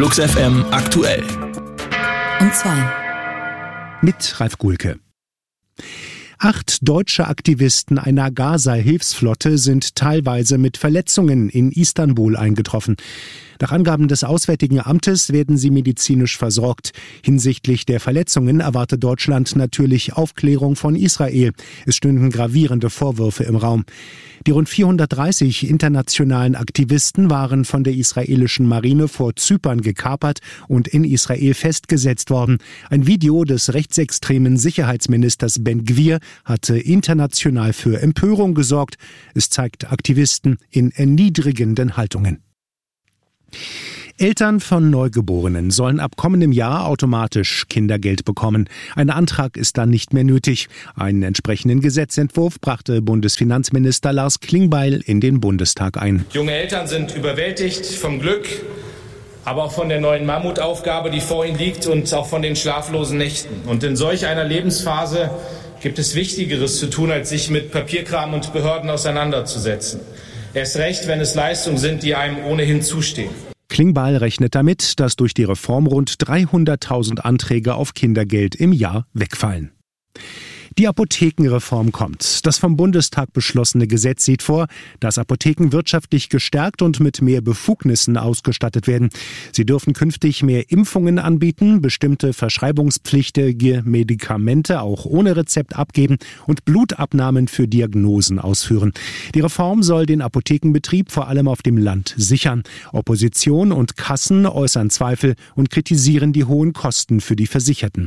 Flux FM aktuell. Um 2. Mit Ralf Gulke. 8 deutsche Aktivisten einer Gaza-Hilfsflotte sind teilweise mit Verletzungen in Istanbul eingetroffen. Nach Angaben des Auswärtigen Amtes werden sie medizinisch versorgt. Hinsichtlich der Verletzungen erwartet Deutschland natürlich Aufklärung von Israel. Es stünden gravierende Vorwürfe im Raum. Die rund 430 internationalen Aktivisten waren von der israelischen Marine vor Zypern gekapert und in Israel festgesetzt worden. Ein Video des rechtsextremen Sicherheitsministers Ben-Gvir hatte international für Empörung gesorgt. Es zeigt Aktivisten in erniedrigenden Haltungen. Eltern von Neugeborenen sollen ab kommendem Jahr automatisch Kindergeld bekommen. Ein Antrag ist dann nicht mehr nötig. Einen entsprechenden Gesetzentwurf brachte Bundesfinanzminister Lars Klingbeil in den Bundestag ein. Junge Eltern sind überwältigt vom Glück, aber auch von der neuen Mammutaufgabe, die vor ihnen liegt, und auch von den schlaflosen Nächten. Und in solch einer Lebensphase gibt es Wichtigeres zu tun, als sich mit Papierkram und Behörden auseinanderzusetzen. Erst recht, wenn es Leistungen sind, die einem ohnehin zustehen. Klingbeil rechnet damit, dass durch die Reform rund 300.000 Anträge auf Kindergeld im Jahr wegfallen. Die Apothekenreform kommt. Das vom Bundestag beschlossene Gesetz sieht vor, dass Apotheken wirtschaftlich gestärkt und mit mehr Befugnissen ausgestattet werden. Sie dürfen künftig mehr Impfungen anbieten, bestimmte verschreibungspflichtige Medikamente auch ohne Rezept abgeben und Blutabnahmen für Diagnosen ausführen. Die Reform soll den Apothekenbetrieb vor allem auf dem Land sichern. Opposition und Kassen äußern Zweifel und kritisieren die hohen Kosten für die Versicherten.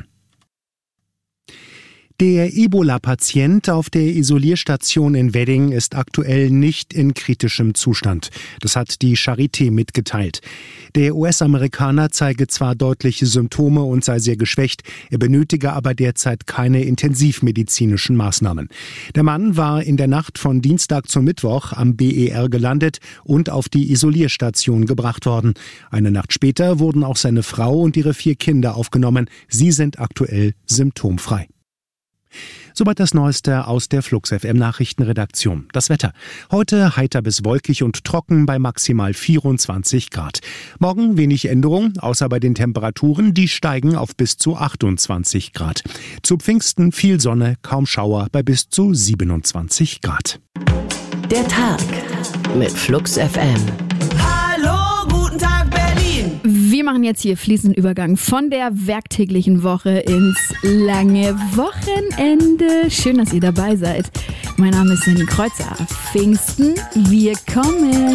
Der Ebola-Patient auf der Isolierstation in Wedding ist aktuell nicht in kritischem Zustand. Das hat die Charité mitgeteilt. Der US-Amerikaner zeige zwar deutliche Symptome und sei sehr geschwächt, er benötige aber derzeit keine intensivmedizinischen Maßnahmen. Der Mann war in der Nacht von Dienstag zum Mittwoch am BER gelandet und auf die Isolierstation gebracht worden. Eine Nacht später wurden auch seine Frau und ihre 4 Kinder aufgenommen. Sie sind aktuell symptomfrei. Soweit das Neueste aus der Flux FM Nachrichtenredaktion. Das Wetter. Heute heiter bis wolkig und trocken bei maximal 24 Grad. Morgen wenig Änderung, außer bei den Temperaturen, die steigen auf bis zu 28 Grad. Zu Pfingsten viel Sonne, kaum Schauer bei bis zu 27 Grad. Der Tag mit Flux FM. Hallo, guten Tag Berlin. Wir machen jetzt hier fließenden Übergang von der werktäglichen Woche ins lange Wochenende. Schön, dass ihr dabei seid. Mein Name ist Jenny Kreuzer. Pfingsten, wir kommen.